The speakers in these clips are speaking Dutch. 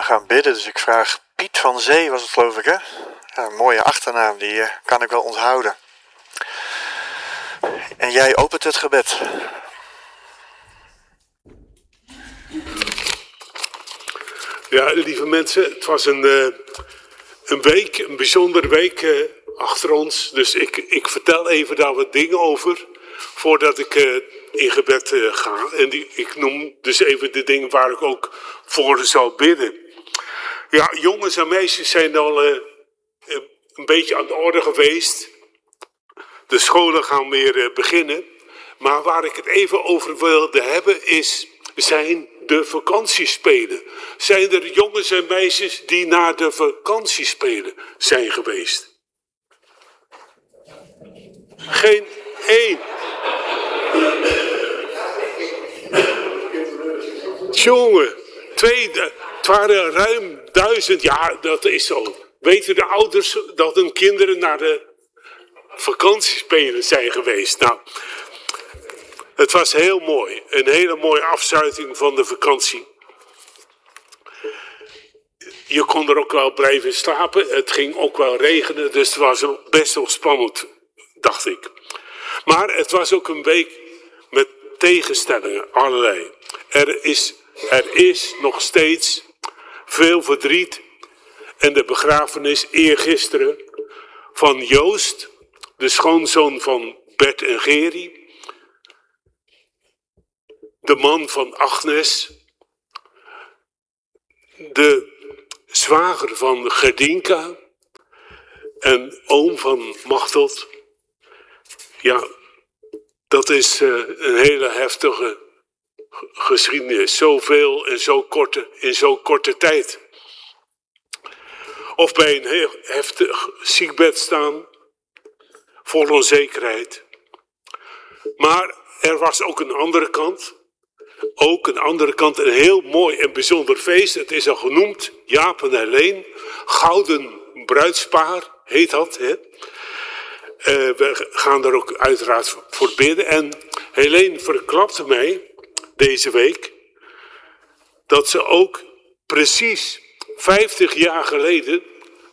gaan bidden. Dus ik vraag Piet van Zee, was het geloof ik, hè? Ja, een mooie achternaam, die kan ik wel onthouden. En jij opent het gebed. Ja, lieve mensen, het was een week, een bijzondere week achter ons. Dus ik vertel even daar wat dingen over voordat ik in gebed ga. En ik noem dus even de dingen waar ik ook voor zal bidden. Ja, jongens en meisjes zijn al een beetje aan de orde geweest. De scholen gaan weer beginnen. Maar waar ik het even over wilde hebben zijn de vakantiespelen. Zijn er jongens en meisjes die naar de vakantiespelen zijn geweest? Geen één. Jongen, het waren ruim 1000, ja dat is zo. Weten de ouders dat hun kinderen naar de vakantiespelen zijn geweest? Nou, het was heel mooi. Een hele mooie afsluiting van de vakantie. Je kon er ook wel blijven slapen. Het ging ook wel regenen, dus het was best wel spannend, dacht ik. Maar het was ook een week met tegenstellingen, allerlei. Er is nog steeds veel verdriet. En de begrafenis eergisteren van Joost, de schoonzoon van Bert en Geri. De man van Agnes. De zwager van Gerdinka. En oom van Machteld. Ja, dat is een hele heftige geschiedenis. Zoveel en in zo'n korte tijd. Of bij een heel heftig ziekbed staan. Vol onzekerheid. Maar er was ook een andere kant. Een heel mooi en bijzonder feest. Het is al genoemd, Jaap en Helene. Gouden bruidspaar heet dat. Hè? We gaan daar ook uiteraard voor bidden. En Helene verklapte mij deze week dat ze ook precies 50 jaar geleden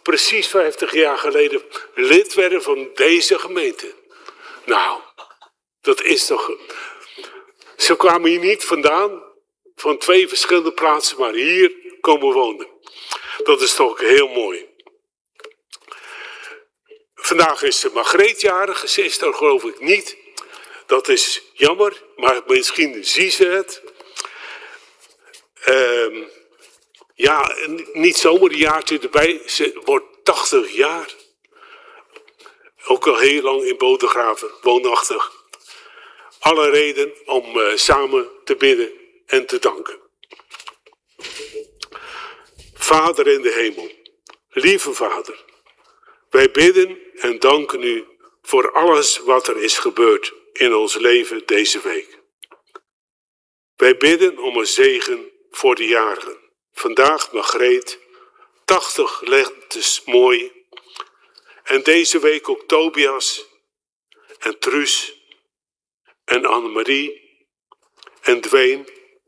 lid werden van deze gemeente. Nou, dat is toch... Ze kwamen hier niet vandaan, van 2 verschillende plaatsen, maar hier komen wonen. Dat is toch heel mooi. Vandaag is Margreet jarig, ze is er geloof ik niet. Dat is jammer, maar misschien zie ze het. Ja, niet zomaar een jaartje erbij, ze wordt 80 jaar. Ook al heel lang in Bodegraven, woonachtig. Alle reden om samen te bidden en te danken. Vader in de hemel, lieve Vader, wij bidden en danken u voor alles wat er is gebeurd in ons leven deze week. Wij bidden om een zegen voor de jarigen. Vandaag Margreet, 80 lentes mooi. En deze week ook Tobias en Truus en Annemarie en Dwayne.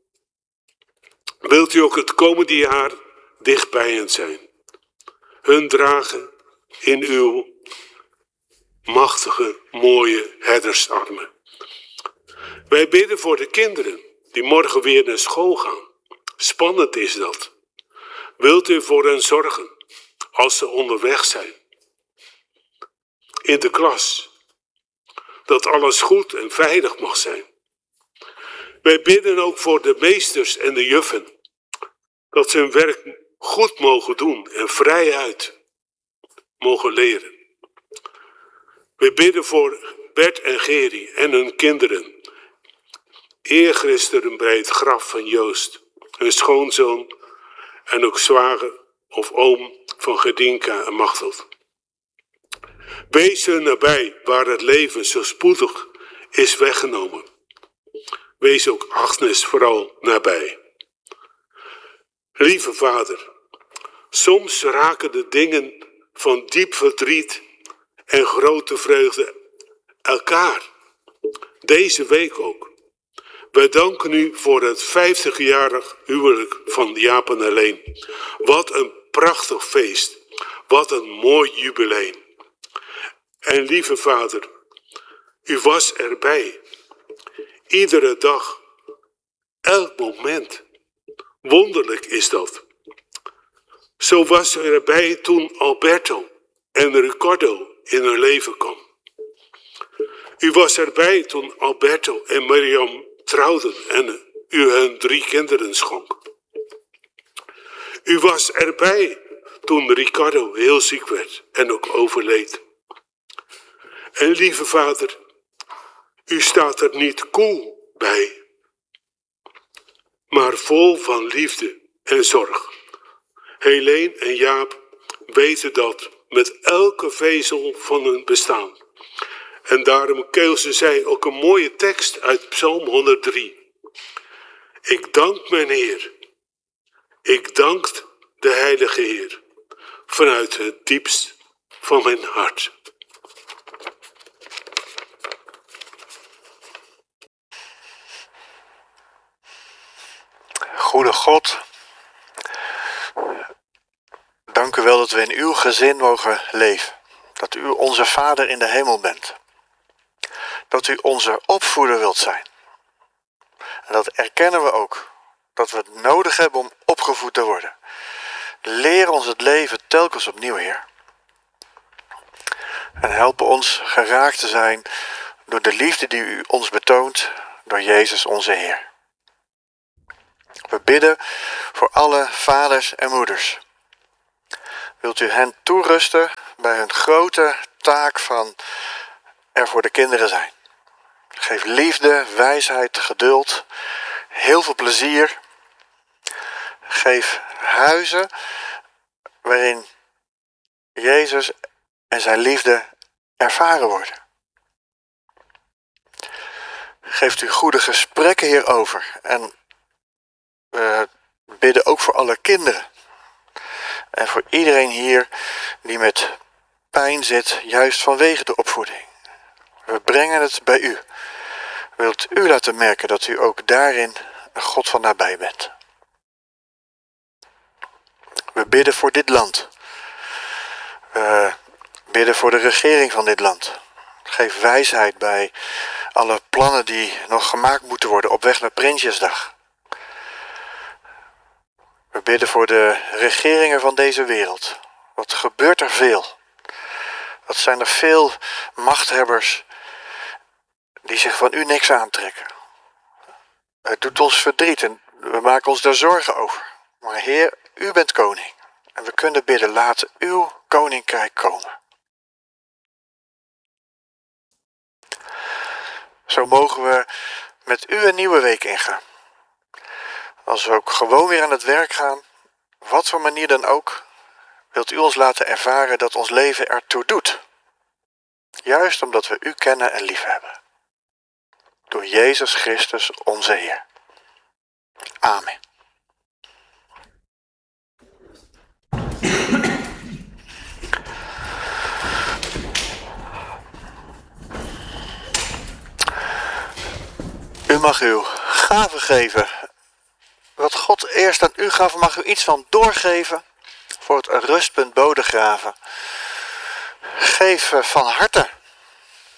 Wilt u ook het komende jaar dicht bij hen zijn? Hun dragen in uw machtige, mooie herdersarmen. Wij bidden voor de kinderen die morgen weer naar school gaan. Spannend is dat. Wilt u voor hen zorgen als ze onderweg zijn? In de klas. Dat alles goed en veilig mag zijn. Wij bidden ook voor de meesters en de juffen. Dat ze hun werk goed mogen doen en vrijuit mogen leren. Wij bidden voor Bert en Geri en hun kinderen. Eergisteren bij het graf van Joost, hun schoonzoon en ook zwager of oom van Gerdinka en Machteld. Wees hun nabij waar het leven zo spoedig is weggenomen. Wees ook Agnes vooral nabij. Lieve Vader, soms raken de dingen van diep verdriet en grote vreugde elkaar. Deze week ook. Wij danken u voor het 50-jarig huwelijk van Jaap en Helene. Wat een prachtig feest. Wat een mooi jubileum. En lieve vader, u was erbij. Iedere dag, elk moment. Wonderlijk is dat. Zo was u erbij toen Alberto en Ricardo in hun leven kwam. U was erbij toen Alberto en Miriam trouwden en u hun 3 kinderen schonk. U was erbij toen Ricardo heel ziek werd en ook overleed. En lieve vader, u staat er niet koel bij, maar vol van liefde en zorg. Helene en Jaap weten dat met elke vezel van hun bestaan. En daarom keelden zij ook een mooie tekst uit Psalm 103. Ik dank mijn Heer. Ik dank de Heilige Heer. Vanuit het diepst van mijn hart. Goede God, dank u wel dat we in uw gezin mogen leven. Dat u onze Vader in de hemel bent. Dat u onze opvoeder wilt zijn. En dat erkennen we ook. Dat we het nodig hebben om opgevoed te worden. Leer ons het leven telkens opnieuw, Heer. En help ons geraakt te zijn door de liefde die u ons betoont door Jezus onze Heer. We bidden voor alle vaders en moeders. Wilt u hen toerusten bij hun grote taak van er voor de kinderen zijn. Geef liefde, wijsheid, geduld, heel veel plezier. Geef huizen waarin Jezus en zijn liefde ervaren worden. Geeft u goede gesprekken hierover. En we bidden ook voor alle kinderen. En voor iedereen hier die met pijn zit, juist vanwege de opvoeding. We brengen het bij u. Wilt u laten merken dat u ook daarin een God van nabij bent. We bidden voor dit land. We bidden voor de regering van dit land. Geef wijsheid bij alle plannen die nog gemaakt moeten worden op weg naar Prinsjesdag. We bidden voor de regeringen van deze wereld. Wat gebeurt er veel? Wat zijn er veel machthebbers die zich van u niks aantrekken? Het doet ons verdriet en we maken ons daar zorgen over. Maar Heer, u bent koning. En we kunnen bidden, laat uw koninkrijk komen. Zo mogen we met u een nieuwe week ingaan. Als we ook gewoon weer aan het werk gaan, wat voor manier dan ook, wilt u ons laten ervaren dat ons leven ertoe doet. Juist omdat we u kennen en lief hebben. Door Jezus Christus onze Heer. Amen. U mag uw gave geven. Wat God eerst aan u gaf, mag u iets van doorgeven voor het rustpunt Bodegraven. Geef van harte